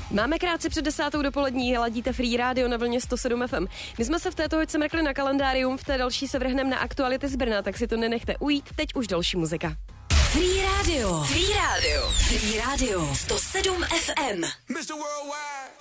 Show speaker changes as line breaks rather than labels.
Máme krátce před 10. dopolední, ladíte Free Radio na vlně 107 FM. My jsme se v této hoďce mrkli na kalendárium, v té další se vrhneme na aktuality z Brna, tak si to nenechte ujít, teď už další muzika.
Free Radio. Free Radio. Free Radio. 107 FM.
Mr. Worldwide.